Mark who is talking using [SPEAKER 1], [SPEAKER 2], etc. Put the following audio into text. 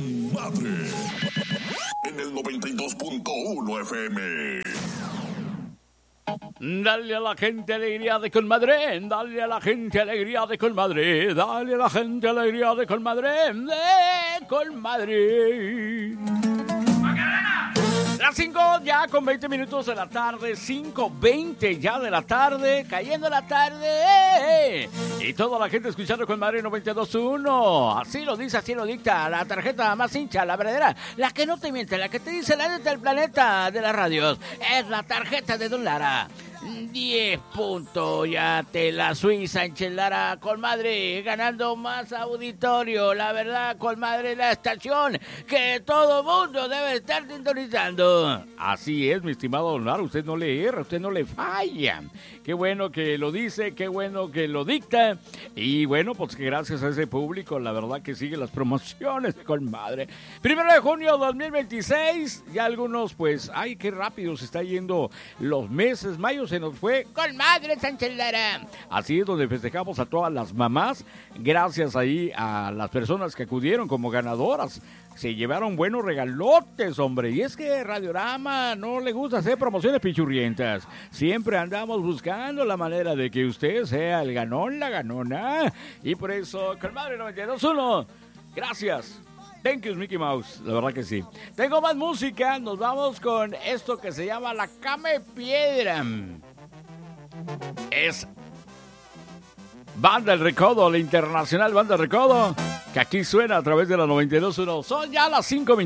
[SPEAKER 1] con madre en el 92.1 FM.
[SPEAKER 2] Dale a la gente alegría de Colmadre, dale a la gente alegría de Colmadre, dale a la gente alegría de Colmadre, de Colmadre. Las 5 ya con 20 minutos de la tarde, 5:20 ya de la tarde, cayendo la tarde. Y toda la gente escuchando Colmadre 92.1. Así lo dice, así lo dicta la tarjeta más hincha, la verdadera, la que no te miente, la que te dice la neta del planeta de las radios. Es la tarjeta de Don Lara. 10 puntos, ya te la Suiza enchelara, Colmadre, ganando más auditorio, la verdad, Colmadre, la estación que todo mundo debe estar sintonizando. Así es, mi estimado Don Lara, usted no le erra, usted no le falla. Qué bueno que lo dice, qué bueno que lo dicta, y bueno, pues que gracias a ese público, la verdad que sigue las promociones de Colmadre. 1 de junio 2026, ya algunos, pues, ay, qué rápido se está yendo los meses, mayo se nos fue Colmadre Sánchez Lara. Así es, donde festejamos a todas las mamás, gracias ahí a las personas que acudieron como ganadoras. Se llevaron buenos regalotes, hombre. Y es que Radiorama no le gusta hacer promociones pichurrientas. Siempre andamos buscando la manera de que usted sea el ganón, la ganona. Y por eso, Colmadre 92.1, gracias. Thank you, Mickey Mouse, la verdad que sí. Tengo más música, nos vamos con esto que se llama La Cama de Piedra. Es Banda El Recodo, la internacional Banda El Recodo, que aquí suena a través de la 92.1. Son ya las 5:20.